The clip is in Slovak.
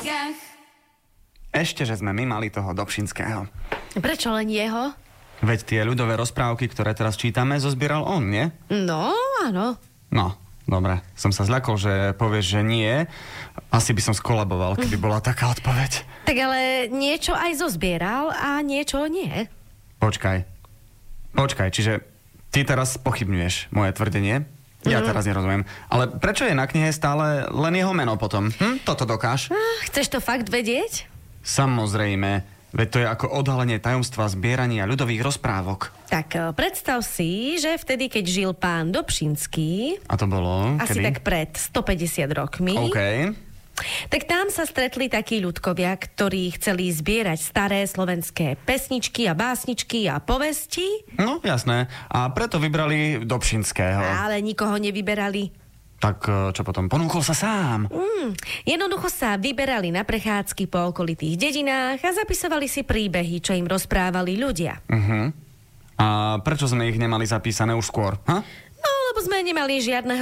Ešte, že sme my mali toho Dobšinského. Prečo len jeho? Veď tie ľudové rozprávky, ktoré teraz čítame, zozbieral on, nie? No, áno. No, dobre. Som sa zľakol, že povieš, že nie. Asi by som skolaboval, keby bola taká odpoveď. Tak ale niečo aj zozbieral a niečo nie. Počkaj, čiže ty teraz pochybňuješ moje tvrdenie? Ja teraz nerozumiem. Ale prečo je na knihe stále len jeho meno potom? Toto dokáž? Chceš to fakt vedieť? Samozrejme. Veď to je ako odhalenie tajomstva zbierania ľudových rozprávok. Tak predstav si, že vtedy, keď žil pán Dobšinský... A to bolo? Asi kedy? tak pred 150 rokmi. OK. Tak tam sa stretli takí ľudkovia, ktorí chceli zbierať staré slovenské pesničky a básničky a povesti. No, jasné. A preto vybrali Dobšinského. Ale nikoho nevyberali. Tak čo potom? Ponúkol sa sám. Jednoducho sa vyberali na prechádzky po okolitých dedinách a zapisovali si príbehy, čo im rozprávali ľudia. A prečo sme ich nemali zapísané už skôr? Ha? No, lebo sme nemali žiadneho